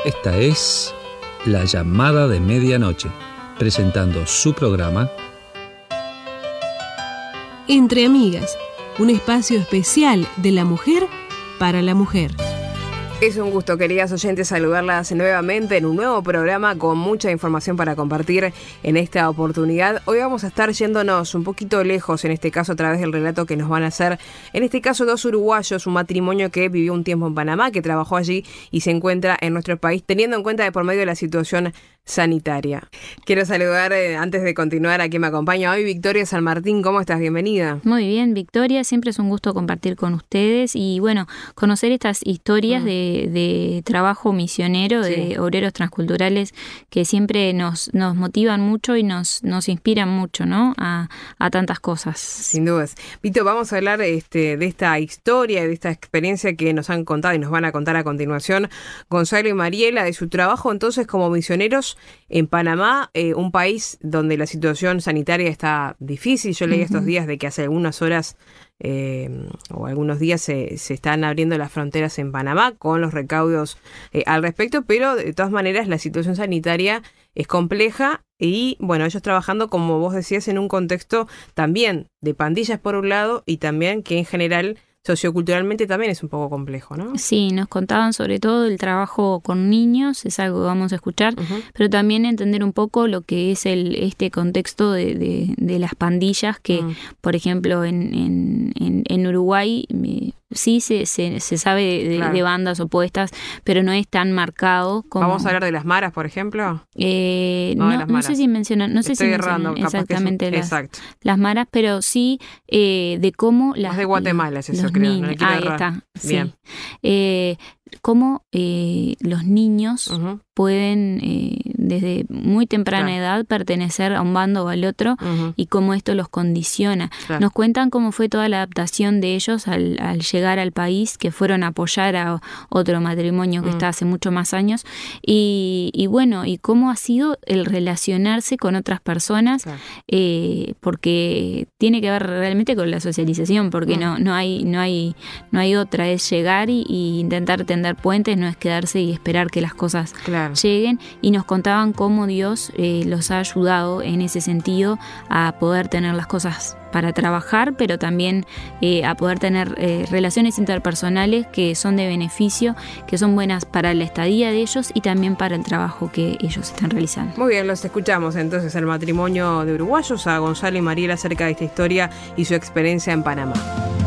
Esta es La Llamada de Medianoche, presentando su programa Entre Amigas, un espacio especial de la mujer para la mujer. Es un gusto, queridas oyentes, saludarlas nuevamente en un nuevo programa con mucha información para compartir en esta oportunidad. Hoy vamos a estar yéndonos un poquito lejos, en este caso a través del relato que nos van a hacer, en este caso dos uruguayos, un matrimonio que vivió un tiempo en Panamá, que trabajó allí y se encuentra en nuestro país, teniendo en cuenta de por medio de la situación sanitaria. Quiero saludar, antes de continuar, a quien me acompaña hoy, Victoria San Martín. ¿Cómo estás? Bienvenida. Muy bien, Victoria, siempre es un gusto compartir con ustedes y bueno, conocer estas historias de trabajo misionero, de obreros transculturales que siempre nos motivan mucho y nos inspiran mucho, ¿no? A tantas cosas. Sin dudas. Vito, vamos a hablar de esta historia, de esta experiencia que nos han contado y nos van a contar a continuación Gonzalo y Mariela, de su trabajo entonces como misioneros en Panamá, un país donde la situación sanitaria está difícil. Yo leí estos días de que hace algunas horas o algunos días se están abriendo las fronteras en Panamá con los recaudos al respecto, pero de todas maneras la situación sanitaria es compleja y bueno, ellos trabajando, como vos decías, en un contexto también de pandillas por un lado y también que en general socioculturalmente también es un poco complejo, ¿no? Sí, nos contaban sobre todo el trabajo con niños, es algo que vamos a escuchar, pero también entender un poco lo que es este contexto de las pandillas que, por ejemplo, en Uruguay sí se sabe de bandas opuestas, pero no es tan marcado como... ¿Vamos a hablar de las maras, por ejemplo? No sé si mencionan, exactamente las maras, pero sí de cómo más de Guatemala es eso, creo. Niños, ahí está. Bien. Sí. Cómo los niños pueden desde muy temprana edad pertenecer a un bando o al otro y cómo esto los condiciona. Nos cuentan cómo fue toda la adaptación de ellos al llegar al país, que fueron a apoyar a otro matrimonio que está hace muchos más años y bueno, y cómo ha sido el relacionarse con otras personas, porque tiene que ver realmente con la socialización, porque no hay otra, es llegar y intentar tender puentes, no es quedarse y esperar que las cosas lleguen, y nos contaban cómo Dios los ha ayudado en ese sentido a poder tener las cosas para trabajar, pero también a poder tener relaciones interpersonales que son de beneficio, que son buenas para la estadía de ellos y también para el trabajo que ellos están realizando. Muy bien, los escuchamos entonces al matrimonio de uruguayos, a Gonzalo y Mariela, acerca de esta historia y su experiencia en Panamá.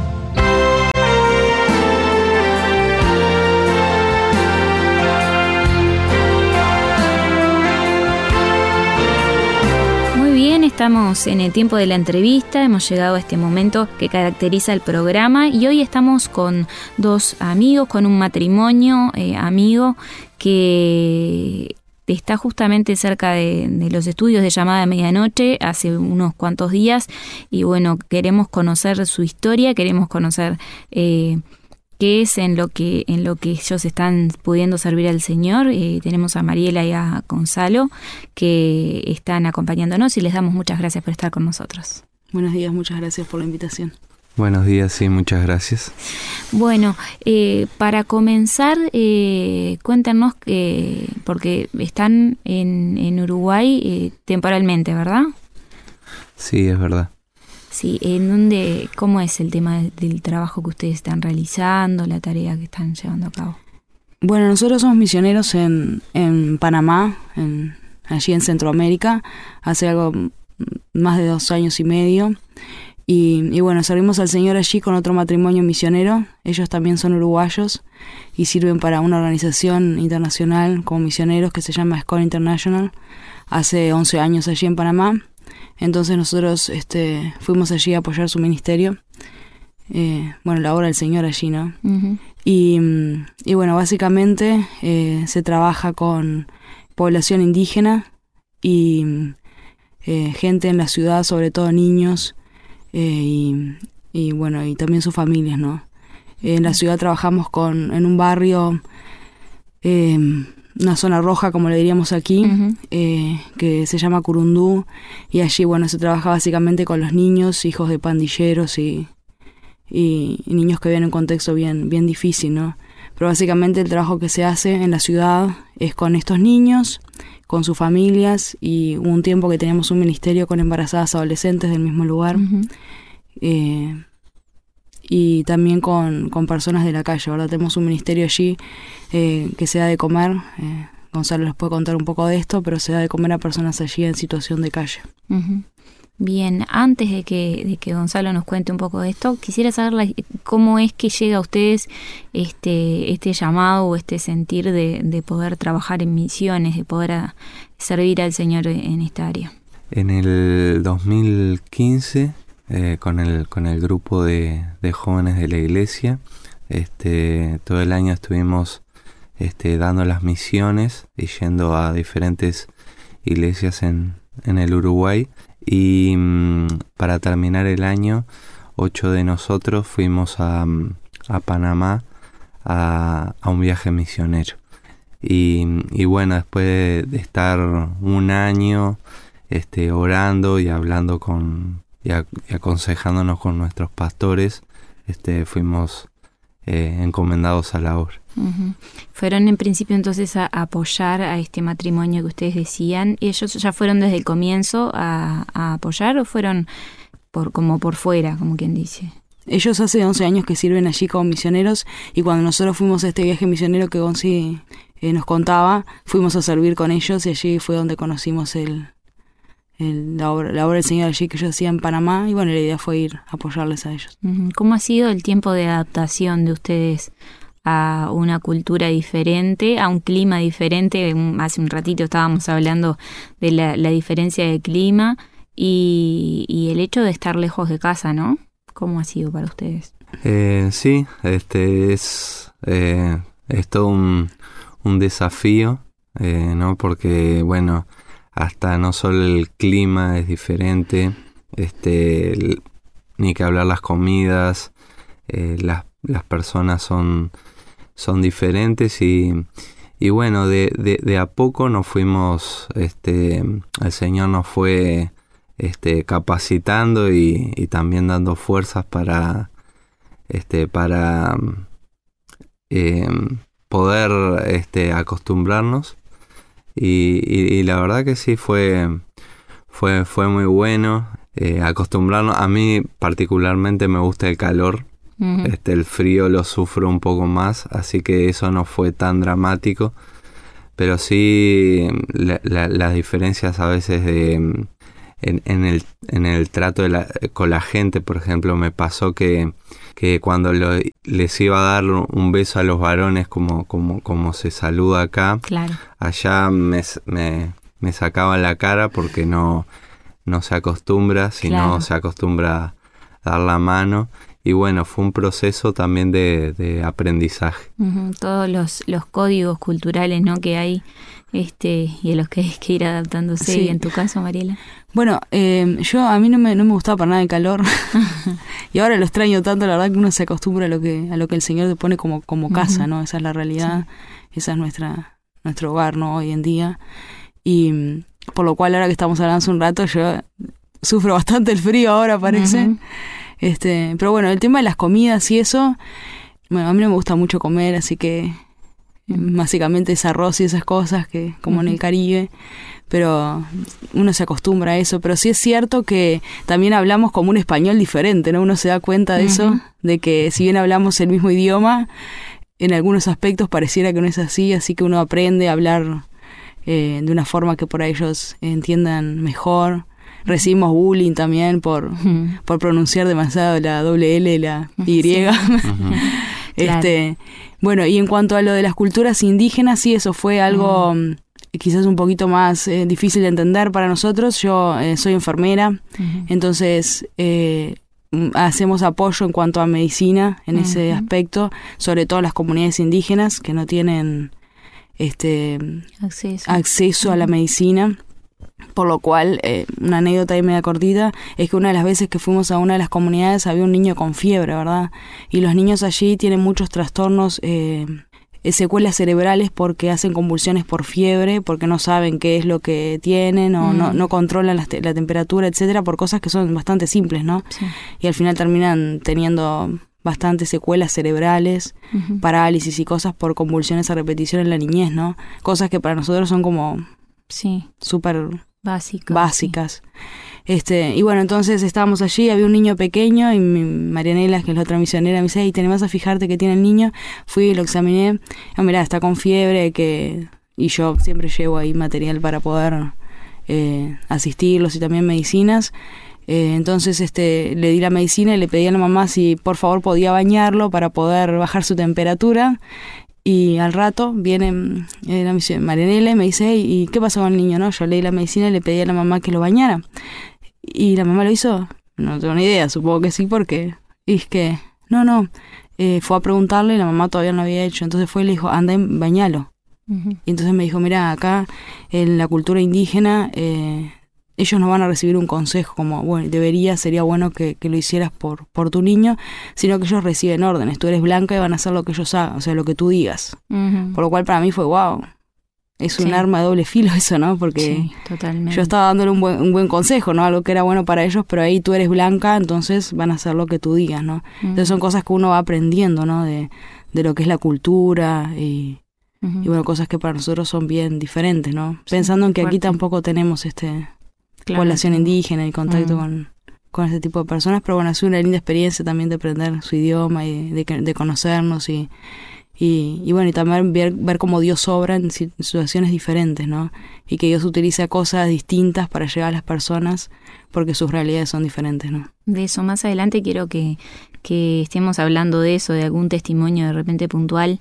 Estamos en el tiempo de la entrevista, hemos llegado a este momento que caracteriza el programa y hoy estamos con dos amigos, con un matrimonio amigo que está justamente cerca de los estudios de Llamada de Medianoche hace unos cuantos días y bueno, queremos conocer su historia, queremos conocer qué es en lo que ellos están pudiendo servir al Señor. Tenemos a Mariela y a Gonzalo que están acompañándonos y les damos muchas gracias por estar con nosotros. Buenos días, muchas gracias por la invitación. Buenos días, sí, muchas gracias. Bueno, para comenzar, cuéntanos, porque están en Uruguay temporalmente, ¿verdad? Sí, es verdad. Sí, ¿cómo es el tema del trabajo que ustedes están realizando, la tarea que están llevando a cabo? Bueno, nosotros somos misioneros en Panamá, allí en Centroamérica, hace algo más de 2 años y medio. Y bueno, servimos al Señor allí con otro matrimonio misionero. Ellos también son uruguayos y sirven para una organización internacional como misioneros que se llama SCORE International, hace 11 años allí en Panamá. Entonces nosotros fuimos allí a apoyar su ministerio, la obra del Señor allí, ¿no? Y bueno, básicamente se trabaja con población indígena y gente en la ciudad, sobre todo niños, y también sus familias, ¿no? En la ciudad trabajamos en un barrio, una zona roja, como le diríamos aquí, que se llama Curundú, y allí, se trabaja básicamente con los niños, hijos de pandilleros y niños que viven en un contexto bien difícil, ¿no? pero básicamente el trabajo que se hace en la ciudad es con estos niños, con sus familias, y hubo un tiempo que teníamos un ministerio con embarazadas adolescentes del mismo lugar, y también con personas de la calle, ¿verdad? Tenemos un ministerio allí que se da de comer, Gonzalo les puede contar un poco de esto, pero se da de comer a personas allí en situación de calle. Bien, antes de que Gonzalo nos cuente un poco de esto, quisiera saber cómo es que llega a ustedes este llamado o este sentir de poder trabajar en misiones, de poder servir al Señor en esta área. En el 2015, con el grupo de jóvenes de la iglesia, todo el año estuvimos dando las misiones y yendo a diferentes iglesias en el Uruguay. Y para terminar el año, 8 de nosotros fuimos a Panamá a un viaje misionero. Y bueno, después de estar un año orando y hablando y aconsejándonos con nuestros pastores, fuimos encomendados a la obra. Fueron en principio entonces a apoyar a este matrimonio que ustedes decían. ¿Ellos ya fueron desde el comienzo a apoyar o fueron como por fuera, como quien dice? Ellos hace 11 años que sirven allí como misioneros, y cuando nosotros fuimos a este viaje misionero que Gonzi nos contaba, fuimos a servir con ellos, y allí fue donde conocimos la obra del Señor allí que ellos hacían en Panamá, y bueno, la idea fue ir a apoyarles a ellos. ¿Cómo ha sido el tiempo de adaptación de ustedes a una cultura diferente, a un clima diferente? Hace un ratito estábamos hablando de la diferencia de clima y el hecho de estar lejos de casa, ¿no? ¿Cómo ha sido para ustedes? Sí, es todo un desafío, ¿no? Porque, bueno, hasta no solo el clima es diferente, ni que hablar las comidas, las personas son diferentes, y bueno, de a poco nos fuimos, el Señor nos fue capacitando y también dando fuerzas para poder acostumbrarnos, y la verdad que sí fue muy bueno acostumbrarnos. A mí particularmente me gusta el calor. El frío lo sufro un poco más, así que eso no fue tan dramático, pero sí las diferencias a veces en el trato con la gente. Por ejemplo, me pasó que cuando les iba a dar un beso a los varones como se saluda acá, claro, allá me sacaban la cara porque no se acostumbra, sino claro, se acostumbra a dar la mano. Y bueno, fue un proceso también de aprendizaje. Todos los códigos culturales, ¿no?, que hay, y a los que hay que ir adaptándose. Sí. ¿Y en tu caso, Mariela? Bueno, a mí no me gustaba para nada el calor. Y ahora lo extraño tanto, la verdad, que uno se acostumbra a lo que el Señor te pone como casa, ¿no? Esa es la realidad, sí. Esa es nuestro hogar, ¿no?, hoy en día. Y por lo cual, ahora que estamos hablando hace un rato, yo sufro bastante el frío ahora, parece. Pero bueno, el tema de las comidas y eso, bueno, a mí no me gusta mucho comer, así que básicamente es arroz y esas cosas, que como en el Caribe, pero uno se acostumbra a eso. Pero sí es cierto que también hablamos como un español diferente, ¿no? Uno se da cuenta de eso, de que si bien hablamos el mismo idioma, en algunos aspectos pareciera que no es así que uno aprende a hablar de una forma que por ellos entiendan mejor. Recibimos bullying también por pronunciar demasiado la doble L y la Y. Claro. Bueno, y en cuanto a lo de las culturas indígenas, sí, eso fue algo quizás un poquito más difícil de entender para nosotros. Yo soy enfermera, entonces hacemos apoyo en cuanto a medicina en ese aspecto, sobre todo las comunidades indígenas que no tienen acceso a la medicina. Por lo cual, una anécdota ahí media cortita, es que una de las veces que fuimos a una de las comunidades había un niño con fiebre, ¿verdad? Y los niños allí tienen muchos trastornos, secuelas cerebrales, porque hacen convulsiones por fiebre, porque no saben qué es lo que tienen, o no controlan la temperatura, etcétera, por cosas que son bastante simples, ¿no? Sí. Y al final terminan teniendo bastantes secuelas cerebrales, parálisis y cosas por convulsiones a repetición en la niñez, ¿no? Cosas que para nosotros son como súper básicas. Y bueno, entonces estábamos allí, había un niño pequeño y Marianela, que es la otra misionera, me dice, hey, tenés a fijarte que tiene el niño. Fui y lo examiné. Mirá, está con fiebre, y yo siempre llevo ahí material para poder asistirlos y también medicinas. Entonces le di la medicina y le pedí a la mamá si por favor podía bañarlo para poder bajar su temperatura. Y al rato viene la Marianela y me dice, hey, ¿y qué pasó con el niño? ¿No? Yo le di la medicina y le pedí a la mamá que lo bañara. ¿Y la mamá lo hizo? No tengo ni idea, supongo que sí, porque... Y es que, no. Fue a preguntarle y la mamá todavía no lo había hecho. Entonces fue y le dijo, anda y bañalo. Y entonces me dijo, mira, acá en la cultura indígena... ellos no van a recibir un consejo como, bueno, sería bueno que lo hicieras por tu niño, sino que ellos reciben órdenes. Tú eres blanca y van a hacer lo que ellos hagan, o sea, lo que tú digas. Por lo cual para mí fue, wow, es un arma de doble filo eso, ¿no? Porque yo estaba dándole un buen consejo, ¿no? Algo que era bueno para ellos, pero ahí tú eres blanca, entonces van a hacer lo que tú digas, ¿no? Entonces son cosas que uno va aprendiendo, ¿no? De lo que es la cultura y bueno, cosas que para nosotros son bien diferentes, ¿no? Pensando en que aquí tampoco tenemos población indígena y contacto con este tipo de personas, pero bueno, ha sido una linda experiencia también de aprender su idioma y de conocernos y bueno, y también ver cómo Dios obra en situaciones diferentes, ¿no? Y que Dios utiliza cosas distintas para llegar a las personas porque sus realidades son diferentes, ¿no? De eso más adelante quiero que estemos hablando de eso, de algún testimonio de repente puntual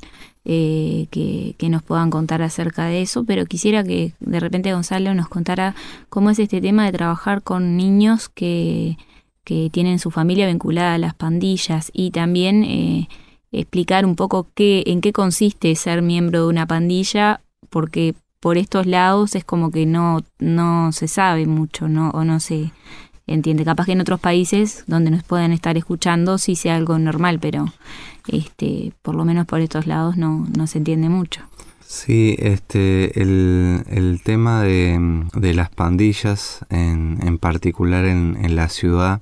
que nos puedan contar acerca de eso, pero quisiera que de repente Gonzalo nos contara cómo es este tema de trabajar con niños que tienen su familia vinculada a las pandillas y también explicar un poco en qué consiste ser miembro de una pandilla, porque por estos lados es como que no se sabe mucho, ¿no? O no se entiende. Capaz que en otros países donde nos pueden estar escuchando sí sea algo normal, pero por lo menos por estos lados no se entiende mucho. Sí, el tema de las pandillas, en particular en la ciudad,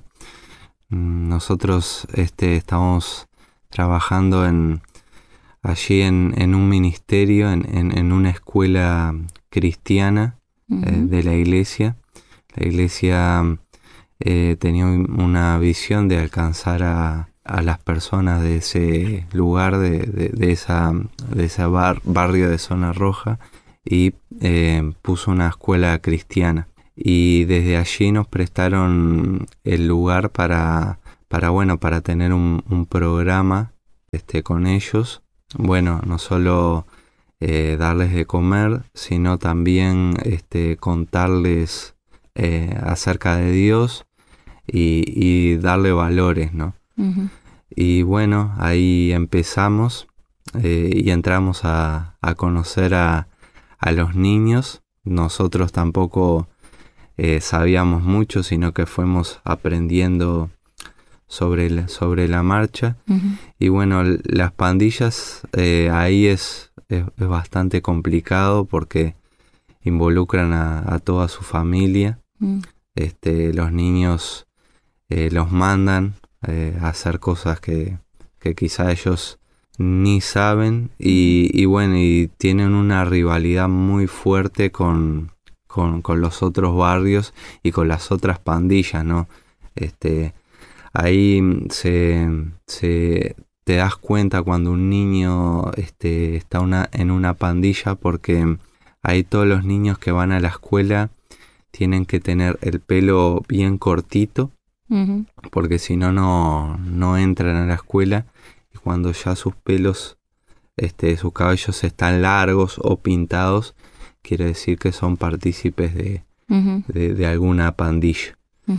nosotros estamos trabajando allí en un ministerio, en una escuela cristiana de la iglesia. La iglesia tenía una visión de alcanzar a las personas de ese lugar, de ese barrio de Zona Roja, y puso una escuela cristiana. Y desde allí nos prestaron el lugar para tener un programa con ellos. Bueno, no solo darles de comer, sino también contarles acerca de Dios y darle valores, ¿no? Y bueno, ahí empezamos y entramos a conocer a los niños. Nosotros tampoco sabíamos mucho, sino que fuimos aprendiendo sobre la marcha. Y bueno, las pandillas ahí es bastante complicado porque involucran a toda su familia. Los niños los mandan a hacer cosas que quizá ellos ni saben y bueno, y tienen una rivalidad muy fuerte con los otros barrios y con las otras pandillas, ¿no? Ahí te das cuenta cuando un niño está en una pandilla, porque ahí todos los niños que van a la escuela tienen que tener el pelo bien cortito, porque si no entran a la escuela, y cuando ya sus pelos, sus cabellos están largos o pintados, quiere decir que son partícipes de alguna pandilla.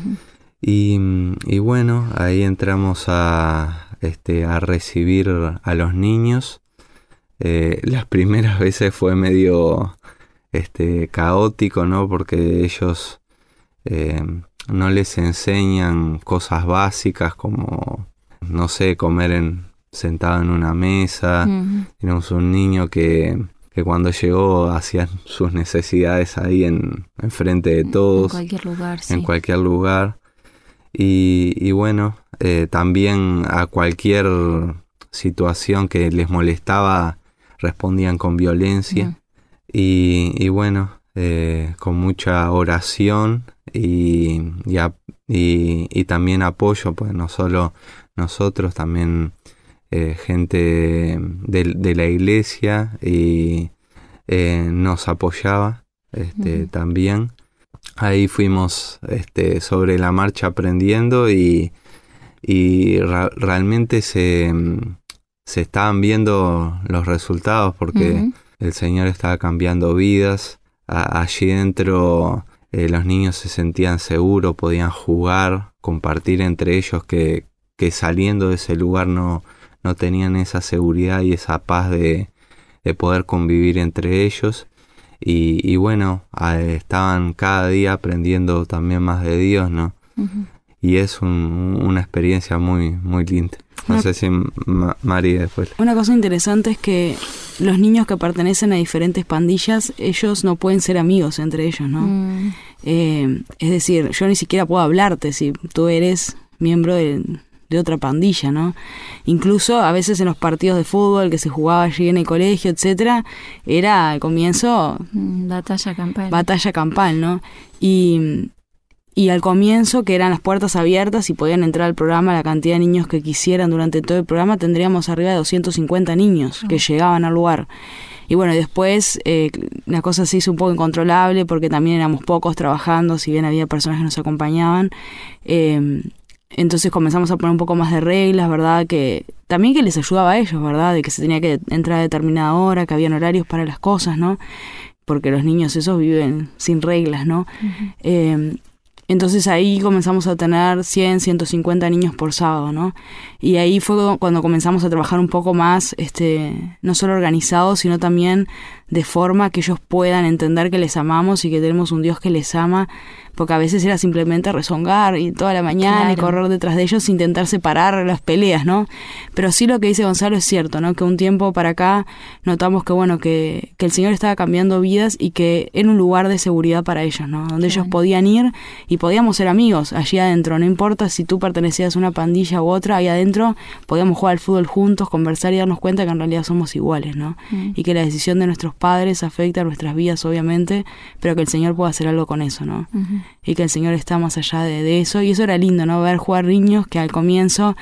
Y bueno, ahí entramos a recibir a los niños. Las primeras veces fue medio caótico, ¿no? Porque ellos no les enseñan cosas básicas como, no sé, comer sentado en una mesa. Tenemos un niño que cuando llegó hacía sus necsidades ahí en frente de todos. En cualquier lugar, sí. En cualquier lugar. Y bueno, también a cualquier situación que les molestaba respondían con violencia. Y bueno, con mucha oración y también apoyo, pues no solo nosotros, también gente de la iglesia y nos apoyaba también. Ahí fuimos sobre la marcha aprendiendo y realmente se estaban viendo los resultados porque el Señor estaba cambiando vidas. Allí dentro los niños se sentían seguros, podían jugar, compartir entre ellos que saliendo de ese lugar no tenían esa seguridad y esa paz de poder convivir entre ellos. Y bueno, estaban cada día aprendiendo también más de Dios, ¿no? Y es una experiencia muy, muy linda. No sé si María después. Una cosa interesante es que los niños que pertenecen a diferentes pandillas, ellos no pueden ser amigos entre ellos, ¿no? Es decir, yo ni siquiera puedo hablarte si tú eres miembro de otra pandilla, ¿no? Incluso a veces en los partidos de fútbol que se jugaba allí en el colegio, etcétera, era al comienzo batalla campal, ¿no? Y al comienzo, que eran las puertas abiertas y podían entrar al programa la cantidad de niños que quisieran durante todo el programa, tendríamos arriba de 250 niños que llegaban al lugar. Y bueno, después la cosa se hizo un poco incontrolable porque también éramos pocos trabajando, si bien había personas que nos acompañaban. Entonces comenzamos a poner un poco más de reglas, ¿verdad? Que también que les ayudaba a ellos, ¿verdad? De que se tenía que entrar a determinada hora, que habían horarios para las cosas, ¿no? Porque los niños esos viven sin reglas, ¿no? Entonces ahí comenzamos a tener 100, 150 niños por sábado, ¿no? Y ahí fue cuando comenzamos a trabajar un poco más, no solo organizados, sino también de forma que ellos puedan entender que les amamos y que tenemos un Dios que les ama, porque a veces era simplemente rezongar y toda la mañana y correr detrás de ellos, intentar separar las peleas, ¿no? Pero sí lo que dice Gonzalo es cierto, ¿no? Que un tiempo para acá notamos que, bueno, que el Señor estaba cambiando vidas y que era un lugar de seguridad para ellos, ¿no? Donde ellos podían ir y podíamos ser amigos allí adentro, no importa si tú pertenecías a una pandilla u otra, ahí adentro podíamos jugar al fútbol juntos, conversar y darnos cuenta que en realidad somos iguales, ¿no? Y que la decisión de nuestros padres afecta a nuestras vidas, obviamente, pero que el Señor puede hacer algo con eso, ¿no? Y que el Señor está más allá de eso, y eso era lindo, ¿no? Ver jugar niños que al comienzo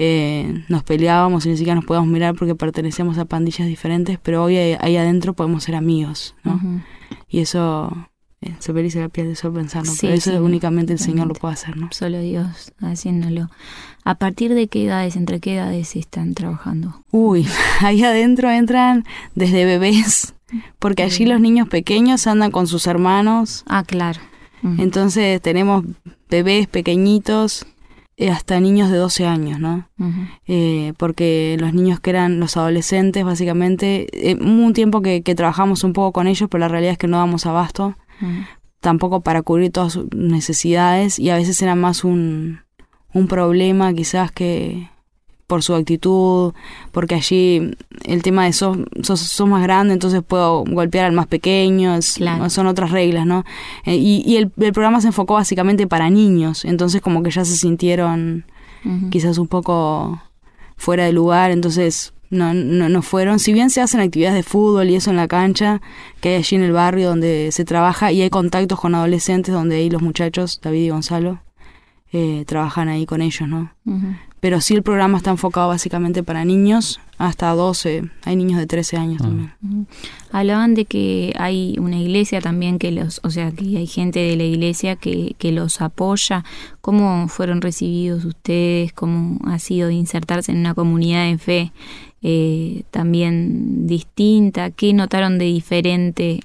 nos peleábamos y ni siquiera nos podíamos mirar porque pertenecíamos a pandillas diferentes, pero hoy ahí adentro podemos ser amigos, ¿no? Y eso se me eriza la piel de solo pensarlo, pero eso únicamente el Señor lo puede hacer, ¿no? Solo Dios haciéndolo. ¿A partir de qué edades, entre qué edades están trabajando? Ahí adentro entran desde bebés, porque allí los niños pequeños andan con sus hermanos. Claro. Entonces tenemos bebés pequeñitos hasta niños de 12 años, ¿no? Porque los niños que eran los adolescentes, básicamente, hubo un tiempo que trabajamos un poco con ellos, pero la realidad es que no damos abasto, tampoco para cubrir todas sus necesidades, y a veces era más un problema quizás que por su actitud, porque allí el tema de sos más grande, entonces puedo golpear al más pequeño, son otras reglas, ¿no? Y el programa se enfocó básicamente para niños, entonces como que ya se sintieron quizás un poco fuera de lugar, entonces no fueron. Si bien se hacen actividades de fútbol y eso en la cancha que hay allí en el barrio donde se trabaja, y hay contactos con adolescentes donde ahí los muchachos, David y Gonzalo, trabajan ahí con ellos, ¿no? Pero sí el programa está enfocado básicamente para niños hasta 12, hay niños de 13 años también. Hablaban de que hay una iglesia también que que hay gente de la iglesia que los apoya. ¿Cómo fueron recibidos ustedes? ¿Cómo ha sido insertarse en una comunidad de fe también distinta? ¿Qué notaron de diferente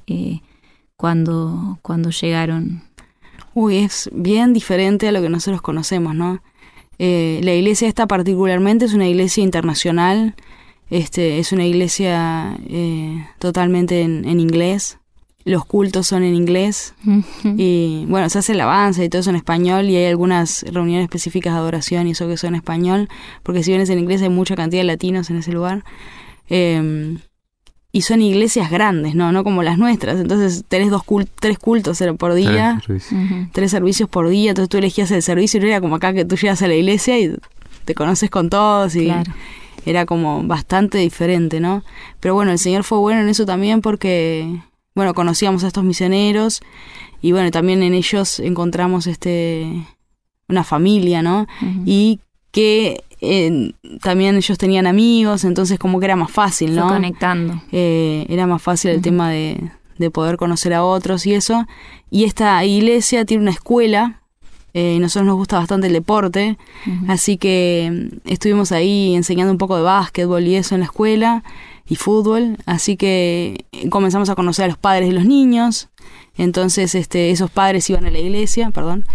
cuando llegaron? Es bien diferente a lo que nosotros conocemos, ¿no? La iglesia esta particularmente es una iglesia internacional, es una iglesia totalmente en inglés, los cultos son en inglés, y bueno, se hace alabanza y todo eso en español, y hay algunas reuniones específicas de adoración y eso que son en español, porque si bien es en inglés hay mucha cantidad de latinos en ese lugar, y son iglesias grandes, no como las nuestras. Entonces tenés 3 cultos por día, 3 servicios por día, entonces tú elegías el servicio y no era como acá que tú llegas a la iglesia y te conoces con todos y era como bastante diferente, ¿no? Pero bueno, el Señor fue bueno en eso también porque, bueno, conocíamos a estos misioneros y bueno, también en ellos encontramos una familia, ¿no? Y que también ellos tenían amigos, entonces como que era más fácil, ¿no? Fue conectando. Era más fácil el tema de poder conocer a otros y eso. Y esta iglesia tiene una escuela, y nosotros nos gusta bastante el deporte, así que estuvimos ahí enseñando un poco de básquetbol y eso en la escuela, y fútbol, así que comenzamos a conocer a los padres de los niños, entonces esos padres iban a la iglesia,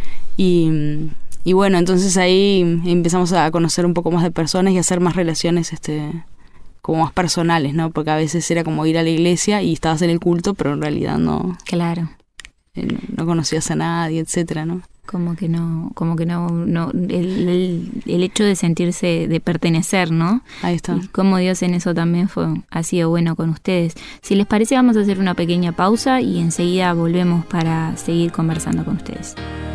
y bueno, entonces ahí empezamos a conocer un poco más de personas y a hacer más relaciones como más personales, ¿no? Porque a veces era como ir a la iglesia y estabas en el culto, pero en realidad no. Claro. No conocías a nadie, etcétera, ¿no? Como que no, el hecho de sentirse, de pertenecer, ¿no? Ahí está. Y como Dios en eso también ha sido bueno con ustedes. Si les parece, vamos a hacer una pequeña pausa y enseguida volvemos para seguir conversando con ustedes.